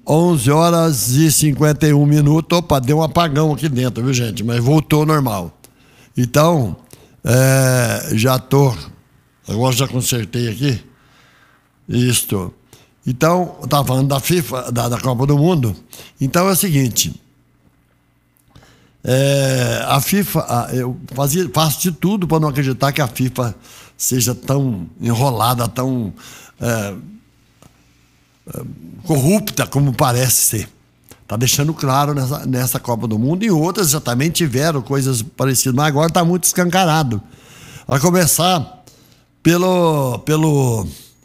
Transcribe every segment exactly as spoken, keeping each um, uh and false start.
onze horas e cinquenta e um minutos. Opa, deu um apagão aqui dentro, viu, gente? Mas voltou ao normal. Então, é, já tô... Agora já consertei aqui. Isto. Então, eu estava falando da FIFA, da, da Copa do Mundo. Então é o seguinte... É, a FIFA, eu fazia, faço de tudo para não acreditar que a FIFA seja tão enrolada, tão é, é, corrupta como parece ser. Está deixando claro nessa, nessa Copa do Mundo, e outras já também tiveram coisas parecidas, mas agora está muito escancarado. A começar pelo, pelo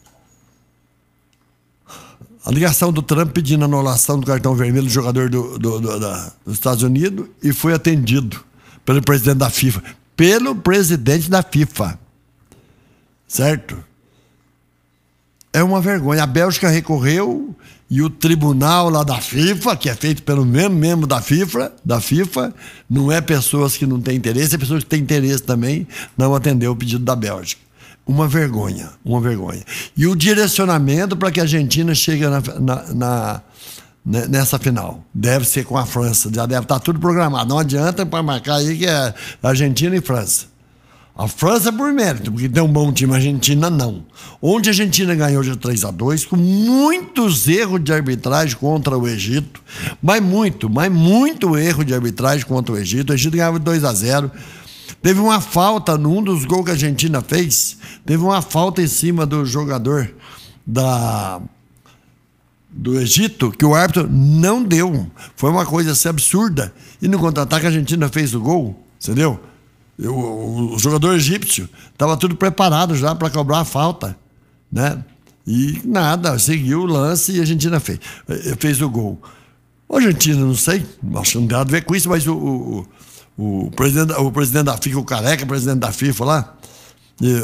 a ligação do Trump pedindo anulação do cartão vermelho do jogador do, do, do, da, dos Estados Unidos, e foi atendido pelo presidente da FIFA. Pelo presidente da FIFA. Certo? É uma vergonha. A Bélgica recorreu, e o tribunal lá da FIFA, que é feito pelo mesmo membro da FIFA, da FIFA, não é pessoas que não têm interesse, é pessoas que têm interesse também, não atendeu o pedido da Bélgica. Uma vergonha, uma vergonha. E o direcionamento para que a Argentina chegue na, na, na, nessa final deve ser com a França, já deve estar tudo programado. Não adianta para marcar aí que é Argentina e França. A França por mérito, porque tem um bom time, a Argentina não. Onde a Argentina ganhou de três a dois, com muitos erros de arbitragem contra o Egito, mas muito, mas muito erro de arbitragem contra o Egito. O Egito ganhava de dois a zero. Teve uma falta num dos gols que a Argentina fez. Teve uma falta em cima do jogador da, do Egito, que o árbitro não deu. Foi uma coisa assim absurda. E no contra-ataque a Argentina fez o gol, entendeu? O, o, o jogador egípcio estava tudo preparado já para cobrar a falta, né? E nada, seguiu o lance e a Argentina fez, fez o gol. A Argentina, não sei, acho que não tem nada a ver com isso, mas o... o O presidente, o presidente da FIFA, o Careca, o presidente da FIFA lá, e,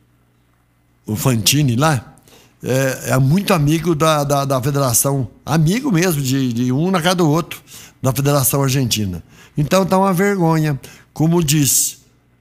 o Fantini lá, é, é muito amigo da, da, da federação, amigo mesmo, de, de um na cara do outro, da Federação Argentina. Então tá uma vergonha. Como disse,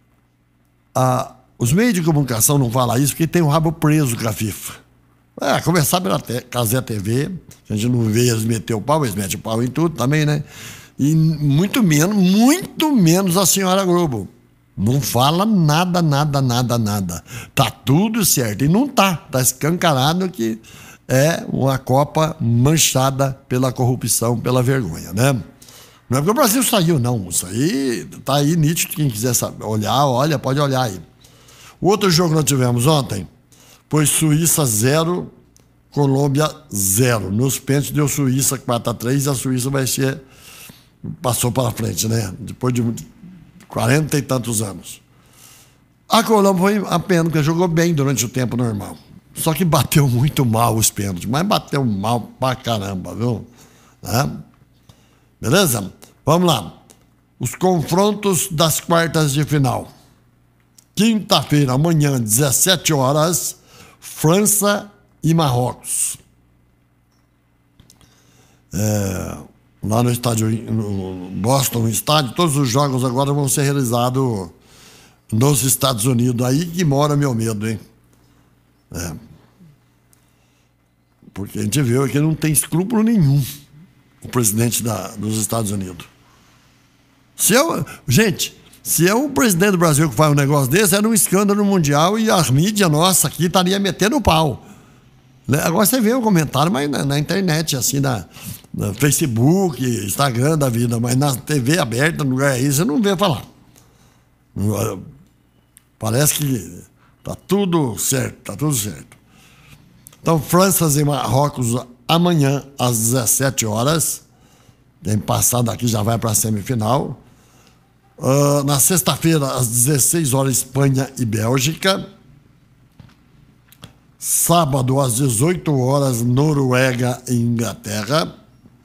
a, os meios de comunicação não falam isso porque tem o rabo preso com a FIFA. É, começar pela Cazé T V, a gente não vê eles meter o pau, eles metem o pau em tudo também, né? E muito menos, muito menos a senhora Globo. Não fala nada, nada, nada, nada. Tá tudo certo. E não tá. Tá escancarado que é uma Copa manchada pela corrupção, pela vergonha, né? Não é porque o Brasil saiu, não. Isso aí tá aí nítido. Quem quiser saber, olhar, olha, pode olhar aí. O outro jogo que nós tivemos ontem foi Suíça zero, Colômbia zero. Nos pênaltis deu Suíça quatro a três, e a Suíça vai ser... passou para frente, né? Depois de quarenta e tantos anos. A Colômbia foi a pena, porque jogou bem durante o tempo normal. Só que bateu muito mal os pênaltis, mas bateu mal pra caramba, viu? Né? Beleza? Vamos lá. Os confrontos das quartas de final. Quinta-feira, amanhã, dezessete horas, França e Marrocos. É... Lá no estádio, no Boston, estádio, todos os jogos agora vão ser realizados nos Estados Unidos. Aí que mora meu medo, hein? É. Porque a gente viu que não tem escrúpulo nenhum o presidente da, dos Estados Unidos. Se eu, gente, se é um presidente do Brasil que faz um negócio desse, era um escândalo mundial e a mídia nossa aqui estaria metendo o pau. Agora você vê o comentário, mas na, na internet, assim, na, na Facebook, Instagram da vida, mas na T V aberta, no lugar aí, você não vê falar. Parece que tá tudo certo, tá tudo certo. Então, França e Marrocos amanhã às dezessete horas. Tem passado aqui, já vai para a semifinal. Uh, na sexta-feira, às dezesseis horas, Espanha e Bélgica. Sábado, às dezoito horas, Noruega e Inglaterra.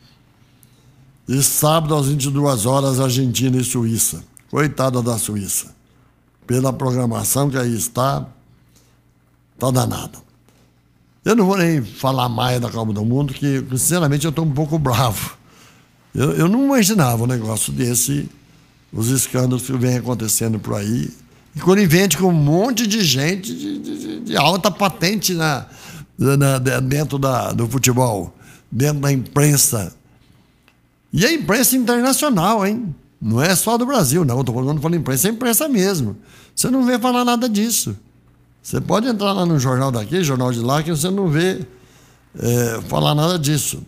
E sábado, às vinte e duas horas, Argentina e Suíça. Coitada da Suíça. Pela programação que aí está, está danada. Eu não vou nem falar mais da Copa do Mundo, que, sinceramente, eu estou um pouco bravo. Eu, eu não imaginava um negócio desse, os escândalos que vêm acontecendo por aí, e conivente com um monte de gente de, de, de alta patente na, na, dentro da, do futebol. dentro da imprensa. E a imprensa internacional, hein? Não é só do Brasil, não. Estou falando, falando imprensa, é imprensa mesmo. Você não vê falar nada disso. Você pode entrar lá no jornal daqui, jornal de lá, que você não vê é, falar nada disso.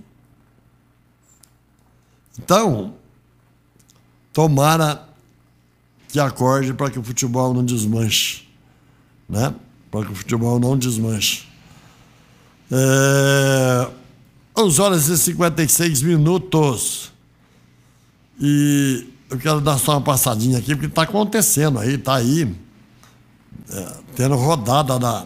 Então, tomara que acorde para que o futebol não desmanche, né? Para que o futebol não desmanche. É, onze horas e cinquenta e seis minutos. E eu quero dar só uma passadinha aqui, porque está acontecendo aí, está aí, é, tendo rodada da,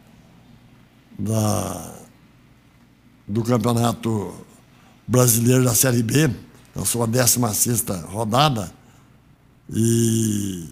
da, do Campeonato Brasileiro da Série B, a sua décima sexta rodada. E,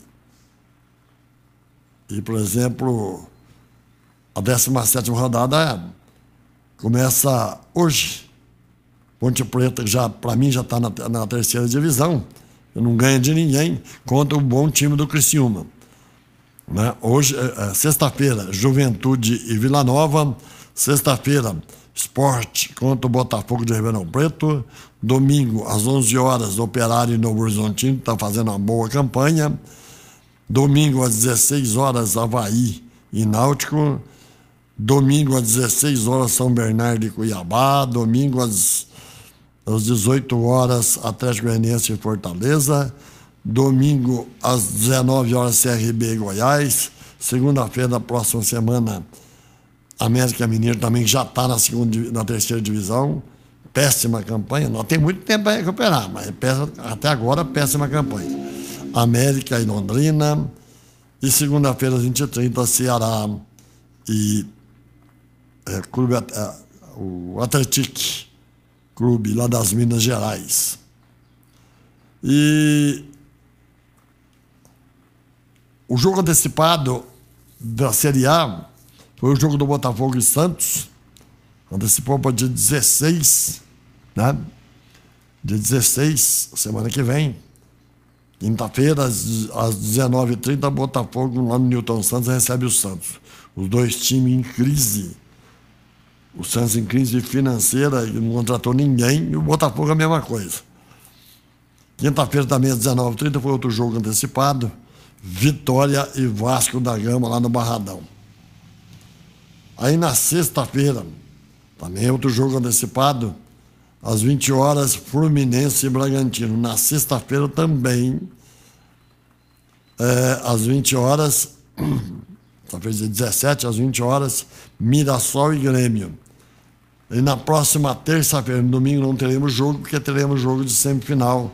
e, por exemplo, a décima sétima rodada começa hoje. Ponte Preta, já, para mim, já está na, na terceira divisão. Não ganha de ninguém contra o bom time do Criciúma. Né? Hoje, é, é, sexta-feira, Juventude e Vila Nova. Sexta-feira, Sport contra o Botafogo de Ribeirão Preto. Domingo, às onze horas, Operário e Novo Horizontino, está fazendo uma boa campanha. Domingo, às dezesseis horas, Avaí e Náutico. Domingo, às dezesseis horas, São Bernardo e Cuiabá. Domingo, às, às dezoito horas, Atlético Goianiense e Fortaleza. Domingo, às dezenove horas, C R B e Goiás. Segunda-feira da próxima semana, América Mineiro também já está na, segunda, na terceira divisão. Péssima campanha. Não tem muito tempo para recuperar, mas é péssima, até agora, péssima campanha. América e Londrina. E segunda-feira, às vinte e trinta, Ceará e é, Clube, é, o Atlético Clube, lá das Minas Gerais. E o jogo antecipado da Série A foi o jogo do Botafogo e Santos. Antecipou para dia dezesseis, né? Dia dezesseis, semana que vem. Quinta-feira, às dezenove e trinta, Botafogo, lá no Newton Santos, recebe o Santos. Os dois times em crise. O Santos em crise financeira, não contratou ninguém, e o Botafogo a mesma coisa. Quinta-feira também, às dezenove e trinta, foi outro jogo antecipado. Vitória e Vasco da Gama, lá no Barradão. Aí na sexta-feira, também outro jogo antecipado, às vinte horas, Fluminense e Bragantino. Na sexta-feira também, é, às vinte horas, talvez dezessete, às vinte horas, Mirassol e Grêmio. E na próxima terça-feira, no domingo, não teremos jogo, porque teremos jogo de semifinal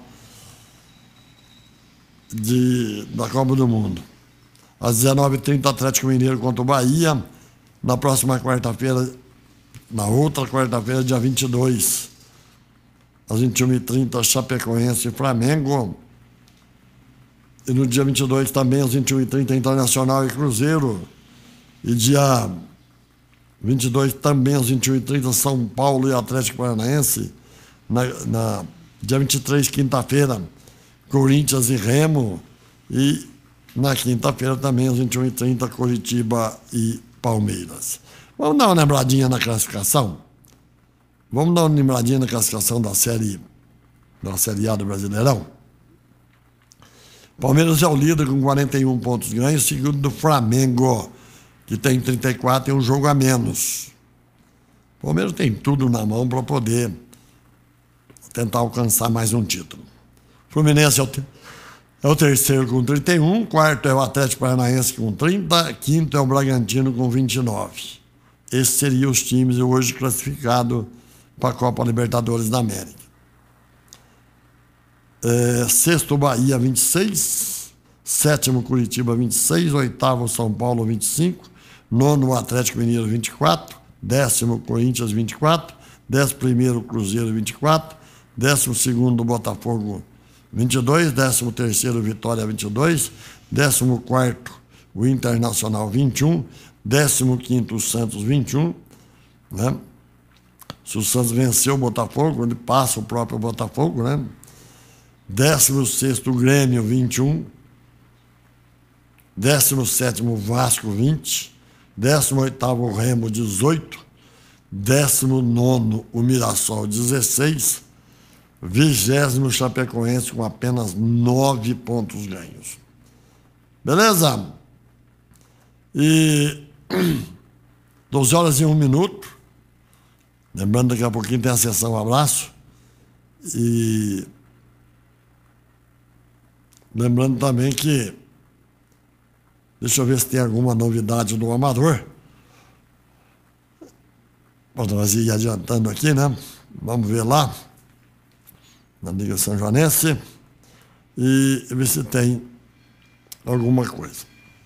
de, da Copa do Mundo. Às dezenove e trinta, Atlético Mineiro contra o Bahia. Na próxima quarta-feira, na outra quarta-feira, dia vinte e dois, às vinte e uma e trinta, Chapecoense e Flamengo. E no dia vinte e dois também, às vinte e uma e trinta, Internacional e Cruzeiro. E dia vinte e dois também, às vinte e uma e trinta, São Paulo e Atlético Paranaense. Na, na dia vinte e três, quinta-feira, Corinthians e Remo. E na quinta-feira também, às vinte e uma e trinta, Coritiba e Palmeiras. Vamos dar uma lembradinha na classificação? Vamos dar uma lembradinha na classificação da série, da Série A do Brasileirão? Palmeiras é o líder com quarenta e um pontos ganhos, segundo do Flamengo, que tem trinta e quatro e um jogo a menos. O Palmeiras tem tudo na mão para poder tentar alcançar mais um título. Fluminense é o, te- é o terceiro com trinta e um, quarto é o Atlético Paranaense com trinta, quinto é o Bragantino com vinte e nove. Esses seriam os times hoje classificados para a Copa Libertadores da América. É, sexto, Bahia, vinte e seis. Sétimo, Curitiba, vinte e seis. Oitavo, São Paulo, vinte e cinco. Nono, Atlético Mineiro, vinte e quatro. Décimo, Corinthians, vinte e quatro. Décimo primeiro, Cruzeiro, vinte e quatro. Décimo segundo, Botafogo, vinte e dois. Décimo terceiro, Vitória, vinte e dois. Décimo quarto, o Internacional, vinte e um. Décimo quinto, o Santos, vinte e um. Né? Se o Santos venceu o Botafogo, ele passa o próprio Botafogo, né? Décimo sexto, o Grêmio, vinte e um. Décimo sétimo, Vasco, vinte. Décimo oitavo, o Remo, dezoito. décimo nono o Mirassol, dezesseis. Vigésimo Chapecoense com apenas nove pontos ganhos. Beleza? E doze horas e um minuto. Lembrando, daqui a pouquinho tem a sessão abraço. E lembrando também que, deixa eu ver se tem alguma novidade do Amador. Para nós ir adiantando aqui, né? Vamos ver lá, na Liga São Joanense, e ver se tem alguma coisa.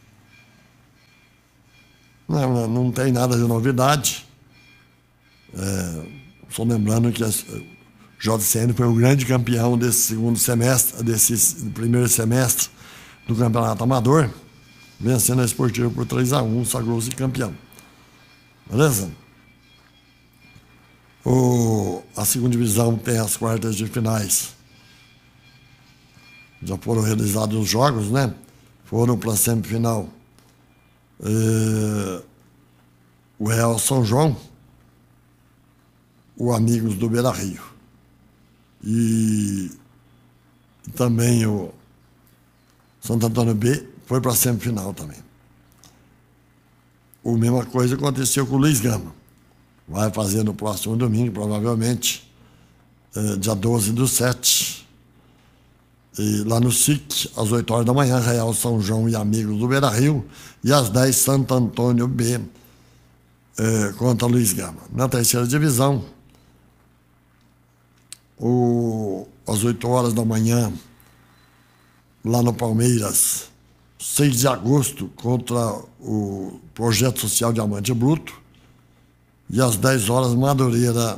Não, não tem nada de novidade. É, só lembrando que a J C N foi o grande campeão desse segundo semestre, desse primeiro semestre do Campeonato Amador, vencendo a Esportiva por três a um, sagrou-se campeão. Beleza? O, a segunda divisão tem as quartas de finais. Já foram realizados os jogos, né? Foram para a semifinal. É, o Real São João, o Amigos do Beira Rio. E, e também o Santo Antônio B foi para a semifinal também. A mesma coisa aconteceu com o Luiz Gama. Vai fazer no próximo domingo, provavelmente, é, dia doze do sete. E lá no S I C, às oito horas da manhã, Real São João e Amigos do Beira Rio. E às dez, Santo Antônio B é, contra Luiz Gama. Na terceira divisão, o, às oito horas da manhã, lá no Palmeiras, seis de agosto, contra o Projeto Social Diamante Bruto. E às dez horas, Madureira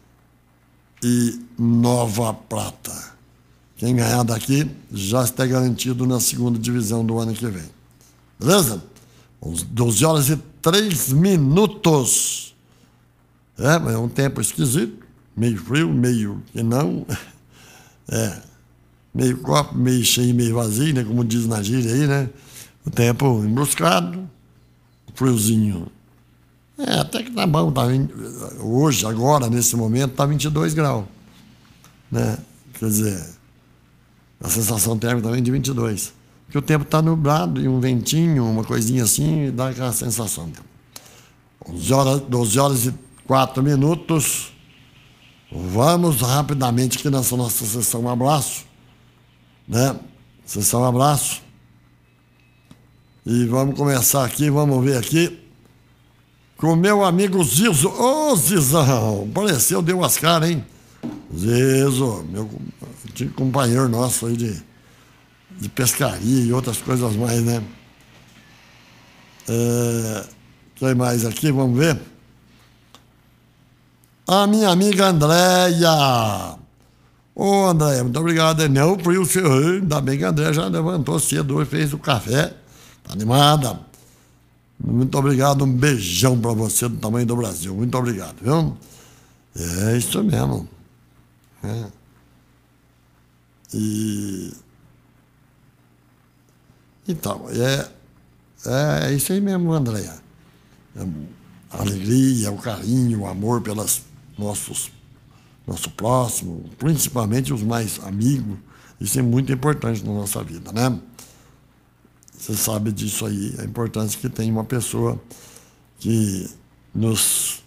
e Nova Prata. Quem ganhar daqui já está garantido na segunda divisão do ano que vem. Beleza? doze horas e três minutos. É, mas é um tempo esquisito. Meio frio, meio que não. É. Meio copo, meio cheio, meio vazio, né? Como diz na gíria aí, né? O tempo embruscado, friozinho. É, até que tá bom. Tá, hoje, agora, nesse momento, tá vinte e dois graus. Né? Quer dizer, a sensação térmica também de vinte e dois. Porque o tempo está nublado e um ventinho, uma coisinha assim, dá aquela sensação. onze horas, doze horas e quatro minutos. Vamos rapidamente aqui nessa nossa sessão abraço. Né? Sessão abraço. E vamos começar aqui, vamos ver aqui com o meu amigo Zizo. Ô, Zizão, apareceu, deu as caras, hein? Zizo, meu companheiro nosso aí de, de pescaria e outras coisas mais, né? É, quem mais aqui? Vamos ver. A minha amiga Andréia. Ô, Andréia, muito obrigado. Não, frio, ainda bem que a Andréia já levantou cedo hoje, fez o café. Tá animada. Muito obrigado, um beijão para você do tamanho do Brasil. Muito obrigado, viu? É isso mesmo. É. E então, é, é isso aí mesmo, Andréia. É a alegria, o carinho, o amor pelos nossos nosso próximo, principalmente os mais amigos. Isso é muito importante na nossa vida, né? Você sabe disso aí, a importância que tem uma pessoa que nos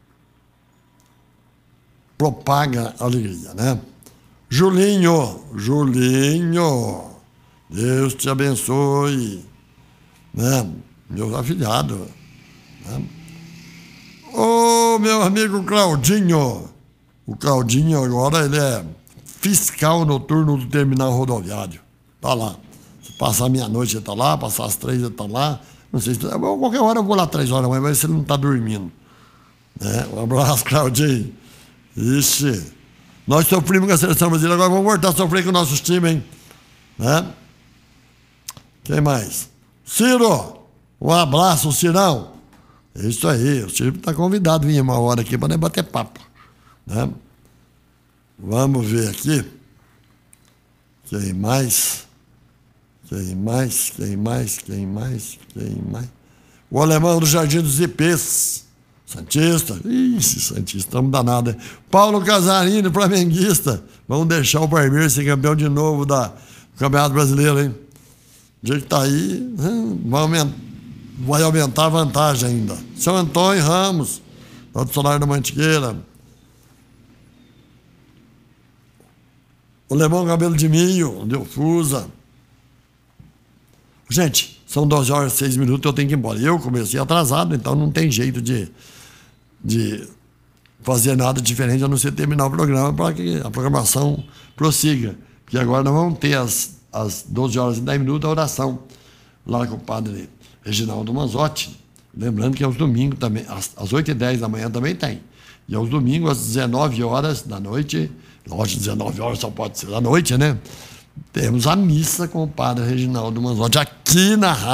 propaga alegria, né? Julinho, Julinho, Deus te abençoe, né? Meu afilhado, né? Ô, meu amigo Claudinho, o Claudinho agora ele é fiscal noturno do terminal rodoviário, tá lá. Se passar meia-noite ele tá lá, passar as três ele tá lá, não sei se qualquer hora eu vou lá três horas da manhã, mas se ele não tá dormindo, né? Um abraço, Claudinho. Ixi, nós sofrimos com a seleção brasileira, agora vamos voltar a sofrer com os nossos times, hein? Né? Quem mais? Ciro, um abraço, Cirão. É isso aí, o Ciro está convidado a vir uma hora aqui para bater papo, né? Vamos ver aqui. Quem mais? Quem mais? Quem mais? Quem mais? Quem mais? O alemão do Jardim dos Ipês. Santista. Ixi, Santista, estamos danados. Paulo Casarini, flamenguista. Vamos deixar o Palmeiras ser campeão de novo da, do Campeonato Brasileiro, hein? O dia que tá aí, vai aumentar, vai aumentar a vantagem ainda. Seu Antônio Ramos, lá do Solar da Mantiqueira. O Lemão Cabelo de Milho, deu fusa. Gente, são doze horas e seis minutos, eu tenho que ir embora. Eu comecei atrasado, então não tem jeito de, de fazer nada diferente a não ser terminar o programa para que a programação prossiga. Porque agora nós vamos ter às, às doze horas e dez minutos a oração lá com o padre Reginaldo Manzotti. Lembrando que aos domingos também, às, às oito e dez da manhã também tem. E aos domingos, às dezenove horas da noite, lógico, dezenove horas só pode ser da noite, né? Temos a missa com o padre Reginaldo Manzotti aqui na rádio.